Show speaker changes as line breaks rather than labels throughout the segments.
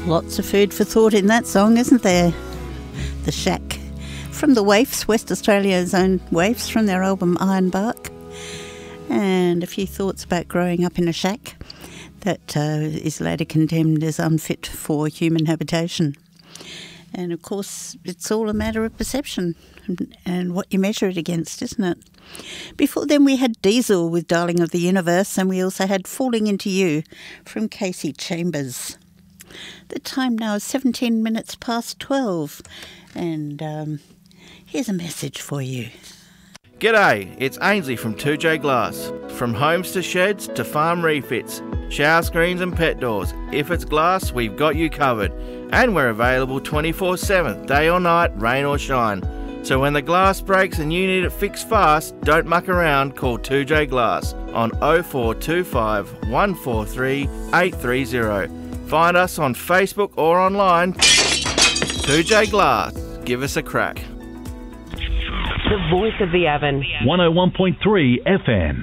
Lots of food for thought in that song, isn't there? The Shack. From the Waifs, West Australia's own Waifs, from their album Ironbark. And a few thoughts about growing up in a shack that is later condemned as unfit for human habitation. And of course, it's all a matter of perception and what you measure it against, isn't it? Before then, we had Diesel with Darling of the Universe, and we also had Falling Into You from Casey Chambers. The time now is 17 minutes past 12, and here's a message for you.
G'day, it's Ainsley from 2J Glass. From homes to sheds to farm refits, shower screens and pet doors. If it's glass, we've got you covered. And we're available 24/7, day or night, rain or shine. So when the glass breaks and you need it fixed fast, don't muck around, call 2J Glass on 0425 143 830. Find us on Facebook or online. 2J Glass. Give us a crack.
The voice of the Avon.
101.3 FM.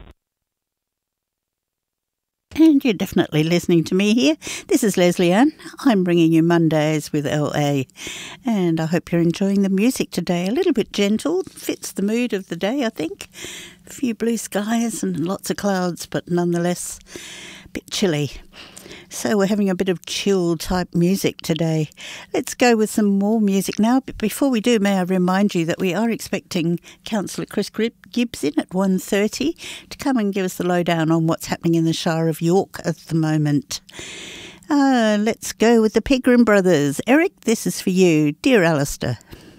And you're definitely listening to me here. This is Leslie Ann. I'm bringing you Mondays with LA. And I hope you're enjoying the music today. A little bit gentle. Fits the mood of the day, I think. A few blue skies and lots of clouds, but nonetheless a bit chilly. So we're having a bit of chill type music today. Let's go with some more music now. But before we do, may I remind you that we are expecting Councillor Chris Gibbs in at 1:30 to come and give us the lowdown on what's happening in the Shire of York at the moment. Let's go with the Pegram Brothers. Eric, this is for you. Dear Alistair.